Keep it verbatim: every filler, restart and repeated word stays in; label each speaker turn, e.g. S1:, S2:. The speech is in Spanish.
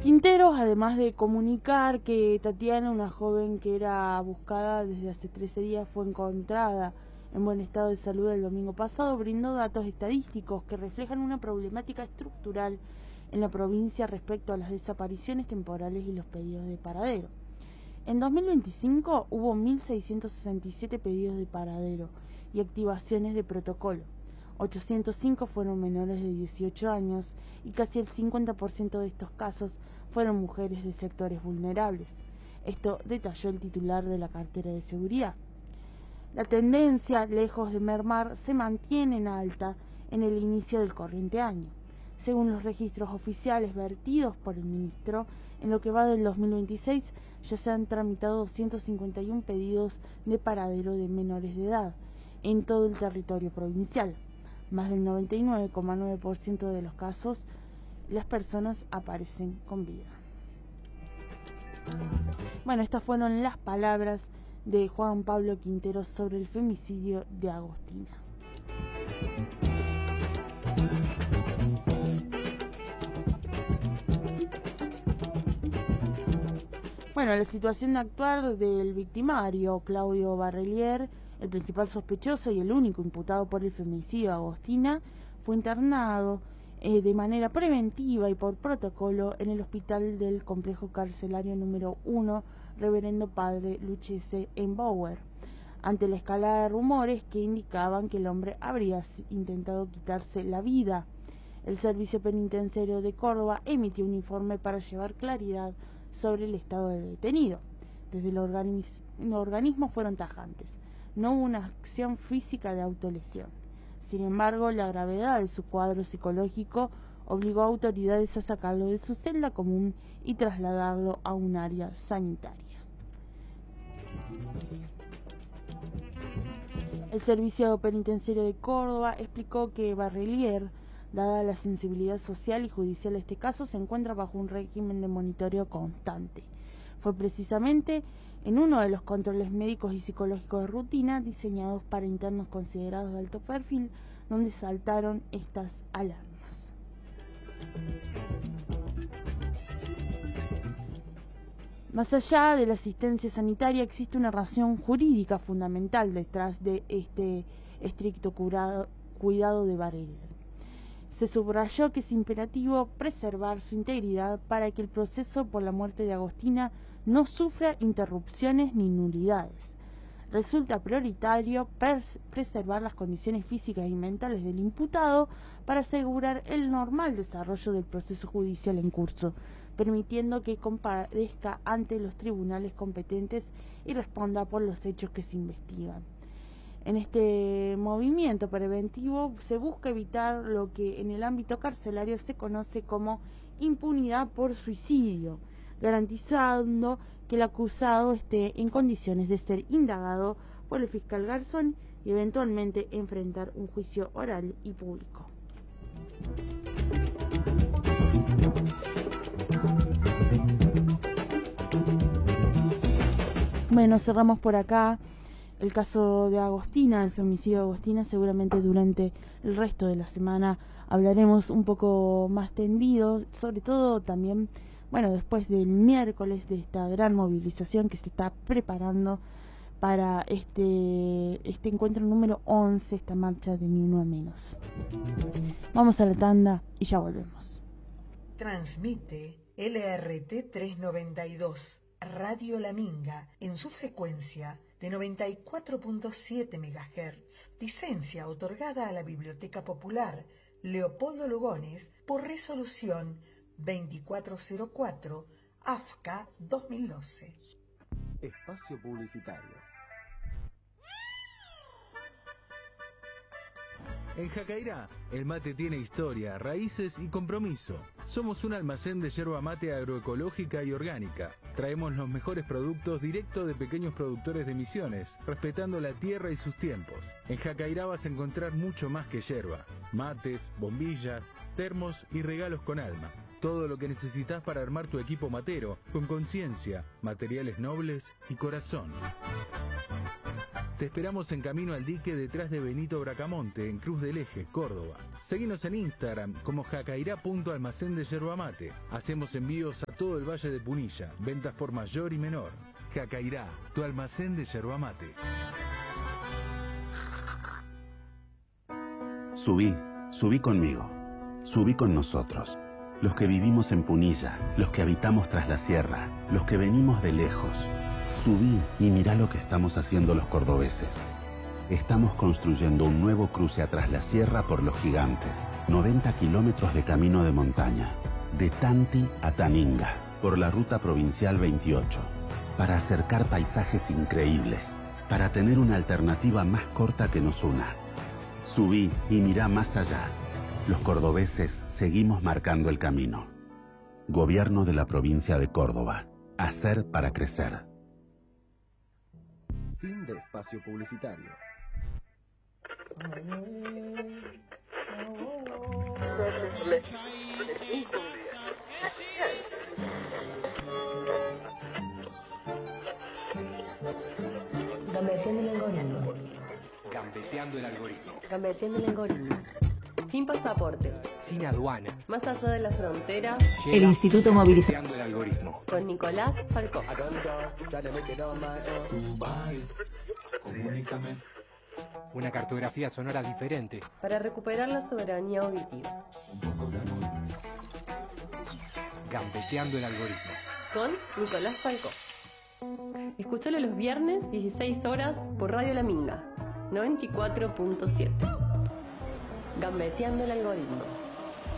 S1: Quinteros, además de comunicar que Tatiana, una joven que era buscada desde hace trece días, fue encontrada en buen estado de salud el domingo pasado, brindó datos estadísticos que reflejan una problemática estructural en la provincia respecto a las desapariciones temporales y los pedidos de paradero. En dos mil veinticinco hubo mil seiscientos sesenta y siete pedidos de paradero y activaciones de protocolo. ochocientos cinco fueron menores de dieciocho años y casi el cincuenta por ciento de estos casos fueron mujeres de sectores vulnerables. Esto detalló el titular de la cartera de seguridad. La tendencia, lejos de mermar, se mantiene en alta en el inicio del corriente año. Según los registros oficiales vertidos por el ministro, en lo que va del dos mil veintiséis ya se han tramitado doscientos cincuenta y uno pedidos de paradero de menores de edad en todo el territorio provincial. Más del noventa y nueve coma nueve por ciento de los casos, las personas aparecen con vida. Bueno, estas fueron las palabras de Juan Pablo Quinteros sobre el femicidio de Agostina. Bueno, la situación actual del victimario, Claudio Barrelier, el principal sospechoso y el único imputado por el femicidio de Agostina, fue internado eh, de manera preventiva y por protocolo en el hospital del complejo carcelario número uno, Reverendo Padre Lucchese en Bauer, ante la escalada de rumores que indicaban que el hombre habría intentado quitarse la vida. El Servicio Penitenciario de Córdoba emitió un informe para llevar claridad sobre el estado del detenido. Desde el organismo, el organismo fueron tajantes. No hubo una acción física de autolesión. Sin embargo, la gravedad de su cuadro psicológico obligó a autoridades a sacarlo de su celda común y trasladarlo a un área sanitaria. El Servicio Penitenciario de Córdoba explicó que Barrelier, dada la sensibilidad social y judicial de este caso, se encuentra bajo un régimen de monitoreo constante. Fue precisamente en uno de los controles médicos y psicológicos de rutina diseñados para internos considerados de alto perfil, donde saltaron estas alarmas. Más allá de la asistencia sanitaria, existe una razón jurídica fundamental detrás de este estricto curado, cuidado de Barrelier. Se subrayó que es imperativo preservar su integridad para que el proceso por la muerte de Agostina no sufra interrupciones ni nulidades. Resulta prioritario preservar las condiciones físicas y mentales del imputado para asegurar el normal desarrollo del proceso judicial en curso, permitiendo que comparezca ante los tribunales competentes y responda por los hechos que se investigan. En este movimiento preventivo se busca evitar lo que en el ámbito carcelario se conoce como impunidad por suicidio, garantizando que el acusado esté en condiciones de ser indagado por el fiscal Garzón y eventualmente enfrentar un juicio oral y público. Bueno, cerramos por acá el caso de Agostina, el femicidio de Agostina. Seguramente durante el resto de la semana hablaremos un poco más tendido, sobre todo también, bueno, después del miércoles, de esta gran movilización que se está preparando para este, este encuentro número once, esta marcha de Ni Uno Menos. Vamos a la tanda y ya volvemos.
S2: Transmite L R T trescientos noventa y dos, Radio La Minga, en su frecuencia de noventa y cuatro punto siete megahertz. Licencia otorgada a la Biblioteca Popular Leopoldo Lugones por resolución veinticuatro cero cuatro A F C A dos mil doce.
S3: Espacio publicitario.
S4: En Jacairá, el mate tiene historia, raíces y compromiso. Somos un almacén de yerba mate agroecológica y orgánica. Traemos los mejores productos directo de pequeños productores de Misiones, respetando la tierra y sus tiempos. En Jacairá vas a encontrar mucho más que yerba. Mates, bombillas, termos y regalos con alma. Todo lo que necesitas para armar tu equipo matero, con conciencia, materiales nobles y corazón. Te esperamos en Camino al Dique detrás de Benito Bracamonte, en Cruz del Eje, Córdoba. Seguinos en Instagram como jacairá punto almacén de yerba mate. Hacemos envíos a todo el Valle de Punilla, ventas por mayor y menor. Jacairá, tu almacén de yerba mate.
S5: Subí, subí conmigo, subí con nosotros. Los que vivimos en Punilla, los que habitamos tras la sierra, los que venimos de lejos. Subí y mirá lo que estamos haciendo los cordobeses. Estamos construyendo un nuevo cruce atrás la sierra por los Gigantes. noventa kilómetros de camino de montaña. De Tanti a Taninga, por la ruta provincial veintiocho. Para acercar paisajes increíbles. Para tener una alternativa más corta que nos una. Subí y mirá más allá. Los cordobeses seguimos marcando el camino. Gobierno de la provincia de Córdoba. Hacer para crecer.
S3: Fin de espacio publicitario.
S6: Gambeteando el algoritmo.
S7: Gambeteando el algoritmo.
S6: Gambeteando el algoritmo. Sin pasaportes.
S7: Sin aduana.
S6: Más allá de las fronteras.
S7: Llega
S6: El Instituto Movilizador.
S7: Gambeteando el algoritmo.
S6: Con Nicolás Falcó.
S7: Una cartografía sonora diferente.
S6: Para recuperar la soberanía auditiva.
S7: Gambeteando el algoritmo.
S6: Con Nicolás Falcó. Escúchalo los viernes, dieciséis horas, por Radio La Minga, noventa y cuatro punto siete. Gambeteando el algoritmo.